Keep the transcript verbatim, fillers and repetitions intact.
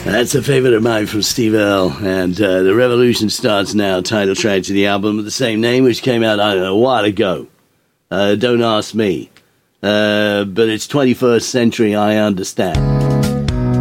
That's a favourite of mine from Steve Earle, and uh, The Revolution Starts Now, title track to the album of the same name, which came out, I don't know, a while ago. Uh, don't ask me. Uh, but it's twenty-first century, I understand.